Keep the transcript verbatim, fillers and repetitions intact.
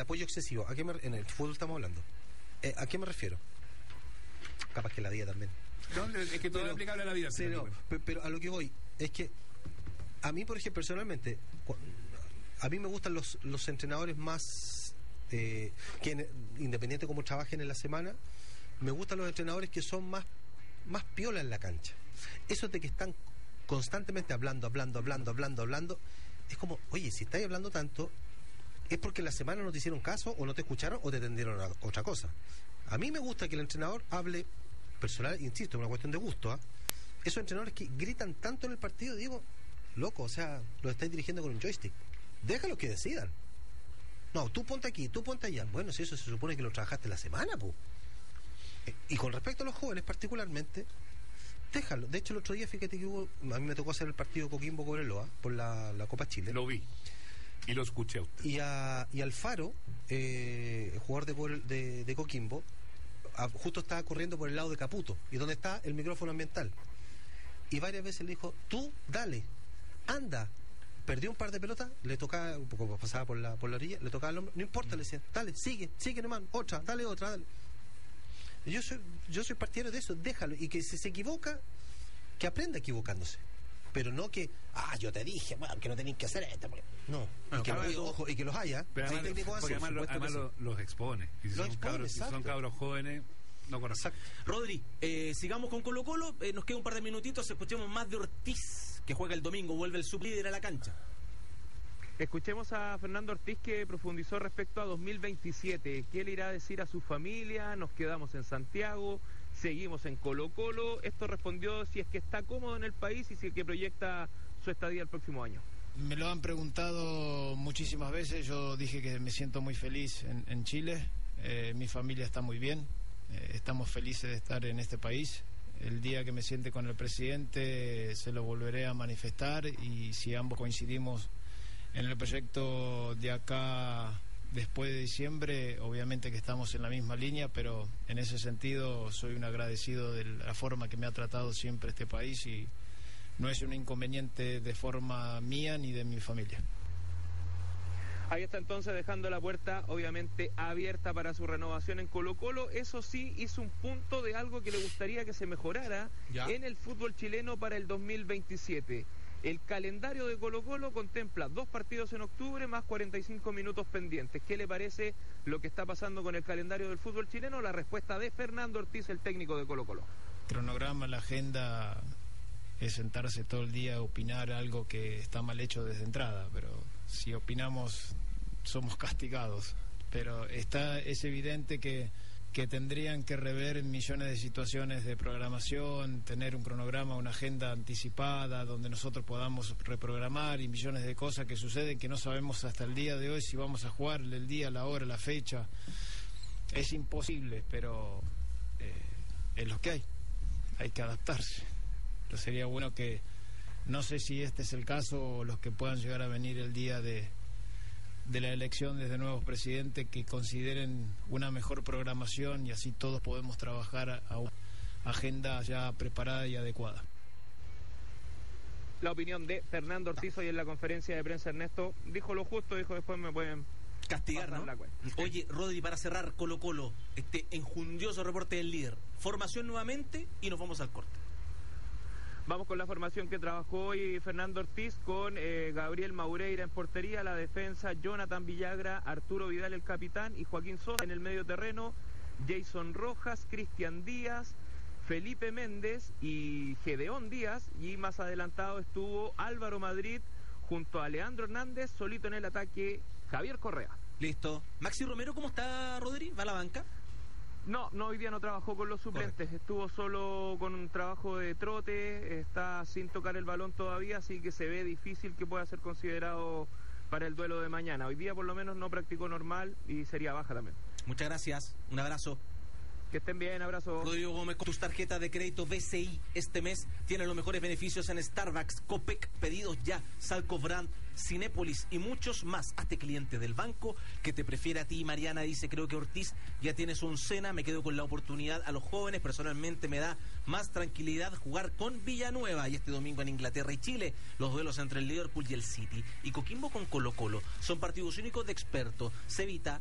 apoyo excesivo, ¿a qué me, en el fútbol estamos hablando? Eh, ¿A qué me refiero? Capaz que la vida también. No, es que todo es aplicable a la vida. Sí, no, pero, pero a lo que voy es que a mí, por ejemplo, personalmente, a mí me gustan los, los entrenadores más eh, que independiente cómo trabajen en la semana, me gustan los entrenadores que son más más piola en la cancha. Eso de que están constantemente hablando, hablando, hablando, hablando, hablando, es como, oye, si estáis hablando tanto, es porque en la semana no te hicieron caso, o no te escucharon, o te tendieron a otra cosa. A mí me gusta que el entrenador hable personal, insisto, es una cuestión de gusto, ¿eh? Esos entrenadores que gritan tanto en el partido, digo, loco, o sea, los estáis dirigiendo con un joystick. Déjalos que decidan. No, tú ponte aquí, tú ponte allá. Bueno, si eso se supone que lo trabajaste la semana, pues. Y con respecto a los jóvenes particularmente, déjalo. De hecho, el otro día, fíjate que hubo, a mí me tocó hacer el partido Coquimbo Cobreloa por la, la Copa Chile. Lo vi y lo escuché a usted. Y, a, y Alfaro, eh, jugador de, de, de Coquimbo, a, justo estaba corriendo por el lado de Caputo, y donde está el micrófono ambiental. Y varias veces le dijo, tú, dale, anda. Perdió un par de pelotas, le tocaba, un poco pasaba por la, por la orilla, le tocaba el hombro, no importa, le decía, dale, sigue, sigue nomás, otra, dale otra, dale. Yo soy, yo soy partidario de eso, déjalo, y que si se equivoca, que aprenda equivocándose, pero no que, ah, yo te dije, bueno, que no tenéis que hacer esto, no, bueno, y, que, y, ojo, y que los haya, pero hay además, técnicos así, además, lo, además lo, los expone, y si, los son, expone, cabros, si son cabros jóvenes, no conocen. Rodri, eh, sigamos con Colo Colo, eh, nos queda un par de minutitos, escuchemos más de Ortiz, que juega el domingo, vuelve el sublíder a la cancha. Escuchemos a Fernando Ortiz, que profundizó respecto a dos mil veintisiete. ¿Qué le irá a decir a su familia? Nos quedamos en Santiago, seguimos en Colo Colo. Esto respondió si es que está cómodo en el país y si es que proyecta su estadía el próximo año. Me lo han preguntado muchísimas veces. Yo dije que me siento muy feliz en, en Chile. Eh, mi familia está muy bien. Eh, estamos felices de estar en este país. El día que me siente con el presidente se lo volveré a manifestar, y si ambos coincidimos en el proyecto de acá después de diciembre, obviamente que estamos en la misma línea, pero en ese sentido soy un agradecido de la forma que me ha tratado siempre este país, y no es un inconveniente de forma mía ni de mi familia. Ahí está entonces, dejando la puerta obviamente abierta para su renovación en Colo Colo. Eso sí, hizo un punto de algo que le gustaría que se mejorara ¿Ya? en el fútbol chileno para el dos mil veintisiete. El calendario de Colo Colo contempla dos partidos en octubre más cuarenta y cinco minutos pendientes. ¿Qué le parece lo que está pasando con el calendario del fútbol chileno? La respuesta de Fernando Ortiz, el técnico de Colo Colo. El cronograma, la agenda, es sentarse todo el día a opinar algo que está mal hecho desde entrada, pero si opinamos somos castigados. Pero está, es evidente que que tendrían que rever millones de situaciones de programación, tener un cronograma, una agenda anticipada donde nosotros podamos reprogramar, y millones de cosas que suceden que no sabemos hasta el día de hoy si vamos a jugar el día, la hora, la fecha. Es imposible, pero eh, es lo que hay, hay que adaptarse. Pero sería bueno que, no sé si este es el caso o los que puedan llegar a venir el día de de la elección de nuevos presidentes, que consideren una mejor programación, y así todos podemos trabajar a una agenda ya preparada y adecuada. La opinión de Fernando Ortiz hoy en la conferencia de prensa. Ernesto dijo lo justo, dijo después me pueden castigar, ¿no? Oye, Rodri, para cerrar, Colo Colo, este enjundioso reporte del líder, formación nuevamente y nos vamos al corte. Vamos con la formación que trabajó hoy Fernando Ortiz, con eh, Gabriel Maureira en portería, la defensa Jonathan Villagra, Arturo Vidal el capitán y Joaquín Sosa en el medio terreno, Jason Rojas, Cristian Díaz, Felipe Méndez y Gedeón Díaz, y más adelantado estuvo Álvaro Madrid junto a Leandro Hernández, solito en el ataque Javier Correa. Listo. Maxi Romero, ¿cómo está, Rodri? ¿Va a la banca? No, no, hoy día no trabajó con los suplentes. Correcto. Estuvo solo con un trabajo de trote, está sin tocar el balón todavía, así que se ve difícil que pueda ser considerado para el duelo de mañana. Hoy día por lo menos no practicó normal y sería baja también. Muchas gracias, un abrazo. Que estén bien, abrazo. Rodrigo Gómez, con tus tarjetas de crédito B C I este mes tienes los mejores beneficios en Starbucks, Copec, Pedidos Ya, Salco Brand, Cinépolis y muchos más. Hazte cliente del banco que te prefiere a ti. Mariana dice, creo que Ortiz ya tiene su oncena, me quedo con la oportunidad a los jóvenes. Personalmente me da más tranquilidad jugar con Villanueva. Y este domingo en Inglaterra y Chile, los duelos entre el Liverpool y el City. Y Coquimbo con Colo Colo son partidos únicos de expertos. Cevita